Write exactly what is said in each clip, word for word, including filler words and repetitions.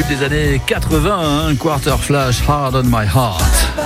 tube des années quatre-vingts, hein, Quarter Flash, Hard on My Heart.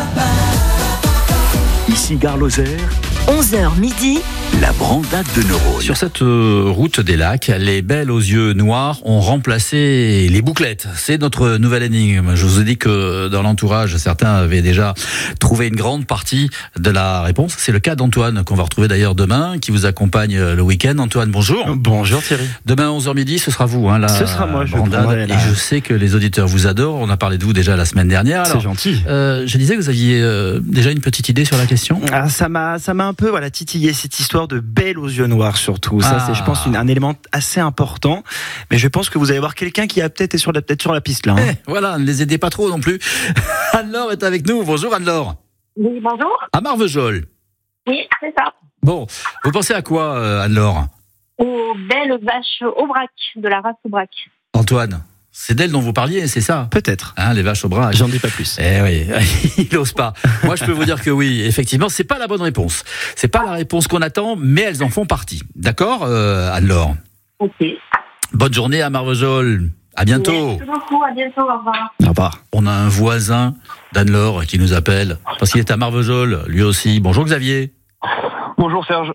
Ici Gare Lozère, onze heures midi, la Brandade de Neurones. Sur cette euh, route des lacs, les belles aux yeux noirs ont remplacé les bouclettes. C'est notre nouvelle énigme. Je vous ai dit que dans l'entourage, certains avaient déjà trouvé une grande partie de la réponse. C'est le cas d'Antoine, qu'on va retrouver d'ailleurs demain, qui vous accompagne le week-end. Antoine, bonjour. Bonjour Thierry. Demain, onze heures midi, ce sera vous, hein, la Ce sera moi, je Brandade. prendrai la- Et je sais que les auditeurs vous adorent. On a parlé de vous déjà la semaine dernière. C'est Alors, gentil. euh, je disais que vous aviez euh, déjà une petite idée sur la question. Ah, ça m'a, ça m'a un peu voilà titillé cette histoire de belle aux yeux noirs surtout. Ça Ah. c'est, je pense, une- un élément assez important. Mais je pense que vous allez voir quelqu'un qui a peut-être est sur la peut-être sur la piste là. hein. Eh, voilà, ne les aidez pas trop non plus. Anne-Laure est avec nous. Bonjour Anne-Laure. Oui, bonjour. À Marvejols. Oui, c'est ça. Bon, vous pensez à quoi, euh, Anne-Laure? Aux belles vaches Aubrac, de la race Aubrac. Antoine, c'est d'elle dont vous parliez, c'est ça, Peut-être. hein, les vaches au bras. J'en dis pas plus. Eh oui, il n'ose pas. Moi, je peux vous dire que oui, effectivement, c'est pas la bonne réponse. C'est pas la réponse qu'on attend, mais elles en font partie. D'accord, euh, Anne-Laure? Ok. Bonne journée à Marvejols. À bientôt. Merci beaucoup, à bientôt, au revoir. Au revoir. On a un voisin d'Anne-Laure qui nous appelle parce qu'il est à Marvejols, lui aussi. Bonjour Xavier. Bonjour Serge.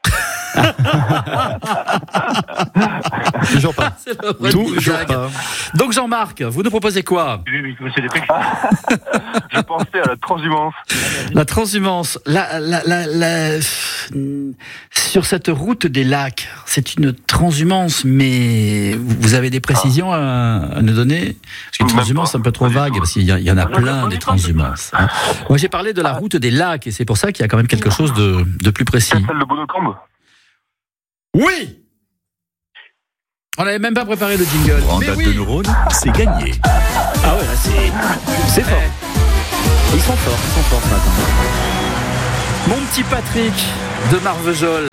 Toujours pas. C'est la vraie Toujours blague. pas. Donc Jean-Marc, vous nous proposez quoi? Je pensais à la transhumance. La transhumance, la, la, la, la- sur cette route des lacs, c'est une transhumance, mais vous avez des précisions à, à nous donner? Parce qu'une Même transhumance, pas. c'est un peu trop Pas du vague, tout. parce qu'il y, a- il y en a plein des transhumances. hein. Moi, j'ai parlé de la route des lacs, et c'est pour ça qu'il y a quand même quelque chose de, de plus précis. Celle de Bonocombe. Oui! On n'avait même pas préparé le jingle. Mais Brandade oui. de Neurones, c'est gagné. Ah ouais, là c'est, c'est fort. Ils sont forts, ils sont forts ce matin. Mon petit Patrick de Marvejols.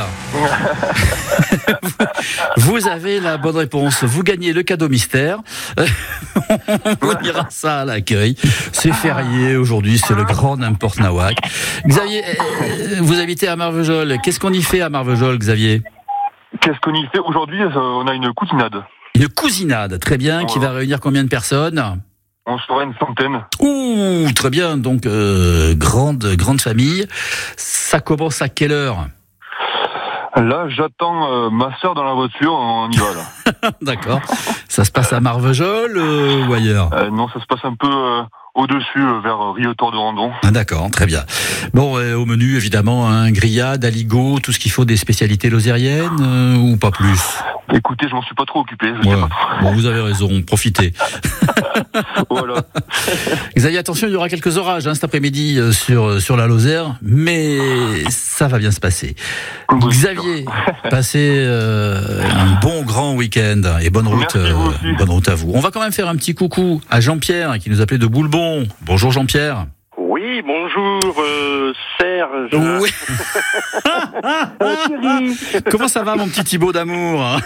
Vous avez la bonne réponse. Vous gagnez le cadeau mystère. On dira ça à l'accueil. C'est férié aujourd'hui, c'est le grand n'importe nawak. Xavier, euh, vous habitez à Marvejols. Qu'est-ce qu'on y fait à Marvejols, Xavier? Qu'est-ce qu'on y fait aujourd'hui? euh, On a une cousinade. Une cousinade, très bien, qui va réunir combien de personnes? On sera une centaine. Ouh, très bien, donc euh, grande grande famille. Ça commence à quelle heure? Là, j'attends euh, ma sœur dans la voiture. On y va là. D'accord. Ça se passe à Marvejols euh, ou ailleurs? Euh, non, ça se passe un peu euh, au-dessus, euh, vers euh, Riotor de Randon. Ah, d'accord, très bien. Bon, euh, au menu, évidemment, un grillade, aligot, tout ce qu'il faut des spécialités lozériennes, euh, ou pas plus? Écoutez, je m'en suis pas trop occupé. Je Ouais. sais pas trop. Bon, vous avez raison, profitez. Voilà. Xavier, attention, il y aura quelques orages hein, cet après-midi euh, sur, sur la Lozère, mais ça va bien se passer. Xavier, passez euh, un bon grand week-end et bonne route, Merci, vous aussi. bonne route à vous. On va quand même faire un petit coucou à Jean-Pierre qui nous appelait de Boulbon. Bonjour Jean-Pierre. Oui, bonjour euh, Serge. Oui. Euh, Thierry. Comment ça va mon petit Thibaut d'amour hein?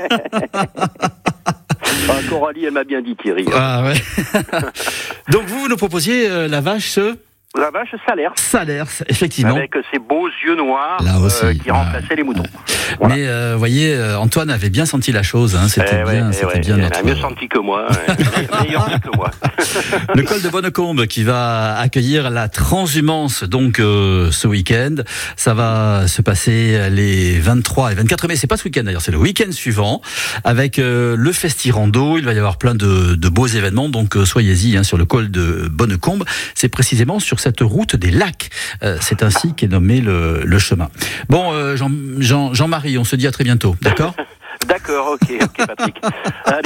Ah, Coralie, elle m'a bien dit Thierry. Ah ouais. Donc vous, vous nous proposiez euh, la vache euh, La vache salaire, salaire, effectivement. avec ses beaux yeux noirs Là aussi, euh, qui ouais. remplaçaient les moutons. Voilà. Mais euh, voyez, euh, Antoine avait bien senti la chose. Hein, c'était Eh ouais, bien, eh c'était ouais, bien elle notre. a mieux senti que moi, hein. meilleur que moi. Le col de Bonnecombe qui va accueillir la transhumance donc euh, ce week-end. Ça va se passer les vingt-trois et vingt-quatre mai. C'est pas ce week-end d'ailleurs, c'est le week-end suivant avec euh, le Festirando. Il va y avoir plein de, de beaux événements. Donc euh, soyez-y hein, sur le col de Bonnecombe. C'est précisément sur cette route des lacs. Euh, c'est ainsi qu'est nommé le, le chemin. Bon, euh, Jean, Jean, Jean-Marie, on se dit à très bientôt. D'accord? D'accord, ok, ok Patrick. Allez.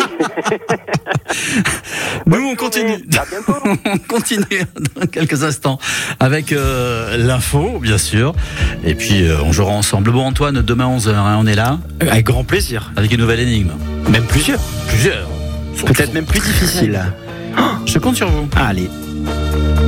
Nous, on continue. À bientôt. On continue dans quelques instants avec euh, l'info, bien sûr. Et puis, euh, on jouera ensemble. Bon, Antoine, demain onze heures, hein, on est là Avec grand plaisir. avec une nouvelle énigme. Même plusieurs. Plusieurs. Peut-être même plus difficile. Je compte sur vous. Allez.